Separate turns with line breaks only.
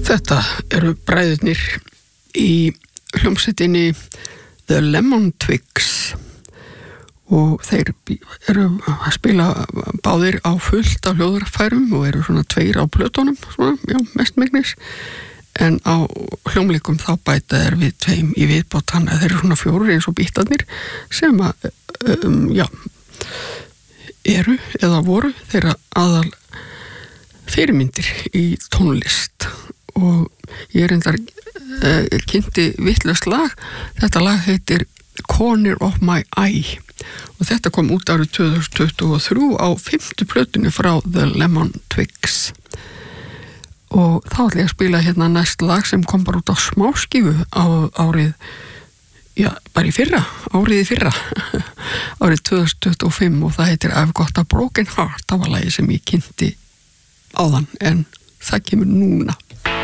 Þetta eru bræðurnir í hljómsveitinni The Lemon Twigs og þeir eru að spila báðir á fullt af hljóðfærum og eru svona tveir á plötunum, svona, já, mestmegnis, en á hljómleikum þá bæta þeir við tveim í viðbót, þannig að þeir eru svona fjórir eins og bítarnir sem að, eru eða voru þeirra aðal fyrirmyndir í tónlist og ég reyndar kynnti vitlaust lag. Þetta lag heitir Corner of My Eye og þetta kom út árið 2023 á 5. plötunni frá The Lemon Twigs og þá ætla ég að spila hérna næst lag sem kom bara út á smáskífu á árið, já, bara í fyrra árið árið 2025 og það heitir I've Got a Broken Heart. Það var lagið sem ég kynnti áðan en það kemur núna.